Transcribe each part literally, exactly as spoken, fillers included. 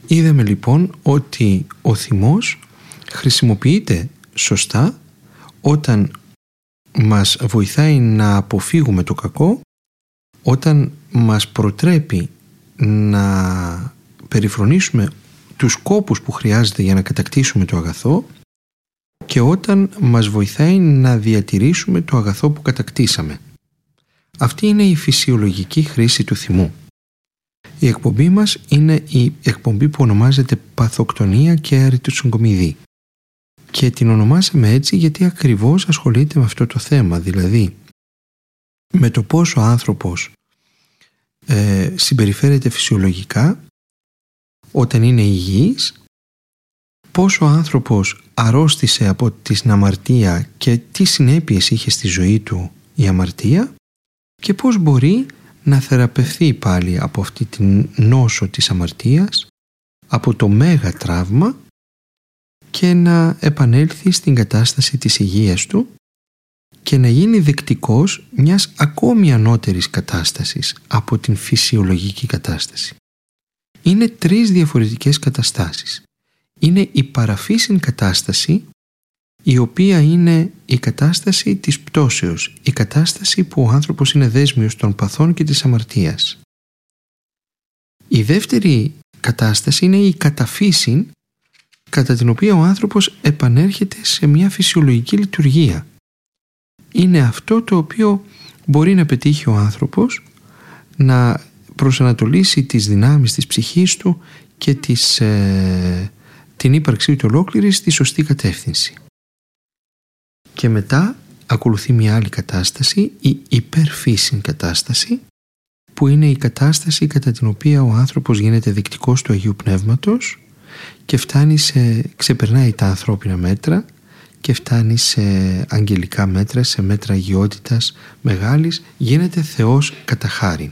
Είδαμε λοιπόν ότι ο θυμός χρησιμοποιείται σωστά όταν μας βοηθάει να αποφύγουμε το κακό, όταν μας προτρέπει να περιφρονήσουμε τους σκόπους που χρειάζεται για να κατακτήσουμε το αγαθό και όταν μας βοηθάει να διατηρήσουμε το αγαθό που κατακτήσαμε. Αυτή είναι η φυσιολογική χρήση του θυμού. Η εκπομπή μας είναι η εκπομπή που ονομάζεται παθοκτονία και αριτοσυγκομιδή. Και την ονομάσαμε έτσι γιατί ακριβώς ασχολείται με αυτό το θέμα, δηλαδή με το πώς ο άνθρωπος ε, συμπεριφέρεται φυσιολογικά όταν είναι υγιής, πώς ο άνθρωπος αρρώστησε από την αμαρτία και τι συνέπειες είχε στη ζωή του η αμαρτία και πώς μπορεί να θεραπευθεί πάλι από αυτή την νόσο της αμαρτίας, από το μέγα τραύμα και να επανέλθει στην κατάσταση της υγείας του και να γίνει δεκτικός μιας ακόμη ανώτερης κατάστασης από την φυσιολογική κατάσταση. Είναι τρεις διαφορετικές καταστάσεις. Είναι η παραφύσιν κατάσταση, η οποία είναι η κατάσταση της πτώσεως, η κατάσταση που ο άνθρωπος είναι δέσμιος των παθών και της αμαρτίας. Η δεύτερη κατάσταση είναι η καταφύσιν, κατά την οποία ο άνθρωπος επανέρχεται σε μια φυσιολογική λειτουργία. Είναι αυτό το οποίο μπορεί να πετύχει ο άνθρωπος να προσανατολίσει τις δυνάμεις της ψυχής του και της, ε, την ύπαρξή του ολόκληρη στη σωστή κατεύθυνση. Και μετά ακολουθεί μια άλλη κατάσταση, η υπερφύσιν κατάσταση, που είναι η κατάσταση κατά την οποία ο άνθρωπος γίνεται δεκτικός του Αγίου Πνεύματος και φτάνει σε, ξεπερνάει τα ανθρώπινα μέτρα και φτάνει σε αγγελικά μέτρα, σε μέτρα αγιότητας μεγάλης, γίνεται Θεός κατά χάριν.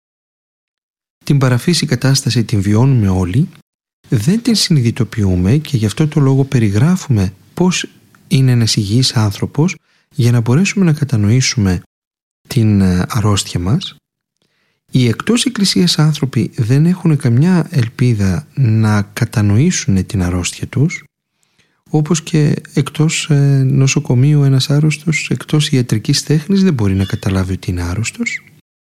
Την παραφύση κατάσταση την βιώνουμε όλοι, δεν την συνειδητοποιούμε και γι' αυτό το λόγο περιγράφουμε πώς είναι ένας υγιής άνθρωπος για να μπορέσουμε να κατανοήσουμε την αρρώστια μας. Οι εκτός εκκλησίας άνθρωποι δεν έχουν καμιά ελπίδα να κατανοήσουν την αρρώστια τους, όπως και εκτός νοσοκομείου ένας άρρωστος, εκτός ιατρικής τέχνης δεν μπορεί να καταλάβει ότι είναι άρρωστος.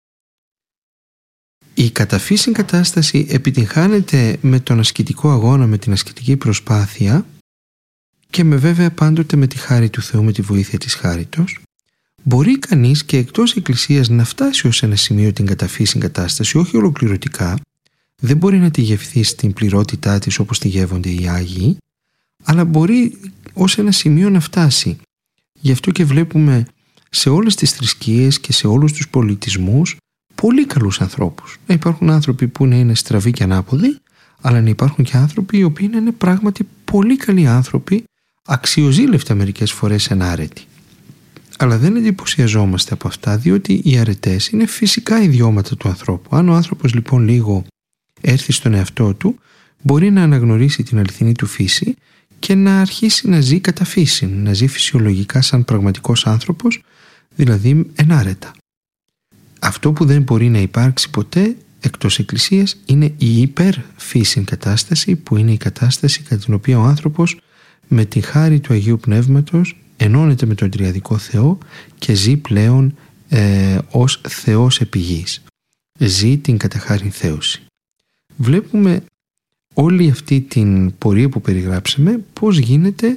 Η καταφύσιν κατάσταση επιτυγχάνεται με τον ασκητικό αγώνα, με την ασκητική προσπάθεια και με βέβαια πάντοτε με τη χάρη του Θεού, με τη βοήθεια της χάριτος. Μπορεί κανείς και εκτός εκκλησίας να φτάσει ως ένα σημείο την καταφύσιν κατάσταση, όχι ολοκληρωτικά, δεν μπορεί να τη γευθεί στην πληρότητά της όπως τη γεύονται οι Άγιοι, αλλά μπορεί ως ένα σημείο να φτάσει. Γι' αυτό και βλέπουμε σε όλες τις θρησκείες και σε όλους τους πολιτισμούς πολύ καλούς ανθρώπους. Να υπάρχουν άνθρωποι που είναι στραβοί και ανάποδοι, αλλά να υπάρχουν και άνθρωποι οι οποίοι είναι πράγματι πολύ καλοί άνθρωποι, αξιοζήλευτα μερικές φορές ενάρετοι. Αλλά δεν εντυπωσιαζόμαστε από αυτά, διότι οι αρετές είναι φυσικά ιδιώματα του ανθρώπου. Αν ο άνθρωπος λοιπόν λίγο έρθει στον εαυτό του, μπορεί να αναγνωρίσει την αληθινή του φύση και να αρχίσει να ζει κατά φύση, να ζει φυσιολογικά σαν πραγματικός άνθρωπος, δηλαδή ενάρετα. Αυτό που δεν μπορεί να υπάρξει ποτέ εκτός εκκλησίας είναι η υπερφύσιν κατάσταση, που είναι η κατάσταση κατά την οποία ο άνθρωπος με τη χάρη του Αγίου Πνεύματος ενώνεται με τον Τριαδικό Θεό και ζει πλέον ε, ως Θεός επί γης. Ζει την καταχάριν θέωση. Βλέπουμε όλη αυτή την πορεία που περιγράψαμε πώς γίνεται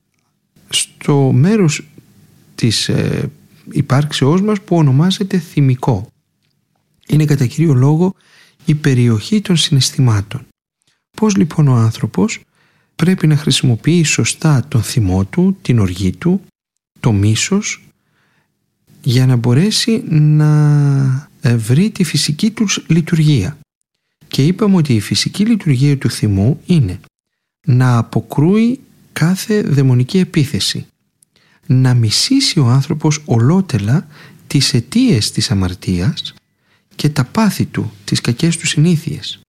στο μέρος της ε, υπάρξεώς μας που ονομάζεται θυμικό. Είναι κατά κύριο λόγο η περιοχή των συναισθημάτων. Πώς λοιπόν ο άνθρωπος πρέπει να χρησιμοποιεί σωστά τον θυμό του, την οργή του, το μίσος, για να μπορέσει να βρει τη φυσική του λειτουργία. Και είπαμε ότι η φυσική λειτουργία του θυμού είναι να αποκρούει κάθε δαιμονική επίθεση, να μισήσει ο άνθρωπος ολότελα τις αιτίες της αμαρτίας και τα πάθη του, τις κακές του συνήθειες,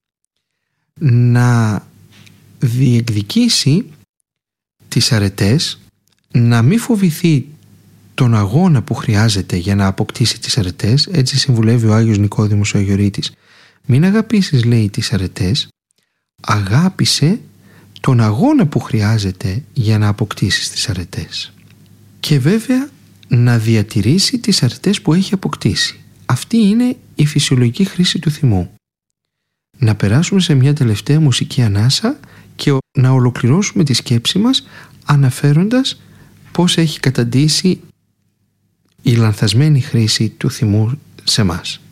να διεκδικήσει τις αρετές, να μην φοβηθεί τον αγώνα που χρειάζεται για να αποκτήσει τις αρετές. Έτσι συμβουλεύει ο Άγιος Νικόδημος ο Αγιορείτης. Μην αγαπήσεις, λέει, τις αρετές, αγάπησε τον αγώνα που χρειάζεται για να αποκτήσει τις αρετές. Και βέβαια να διατηρήσει τις αρετές που έχει αποκτήσει. Αυτή είναι η φυσιολογική χρήση του θυμού. Να περάσουμε σε μια τελευταία μουσική ανάσα και να ολοκληρώσουμε τη σκέψη μας αναφέροντας πώς έχει καταντήσει η λανθασμένη χρήση του θυμού σε μας.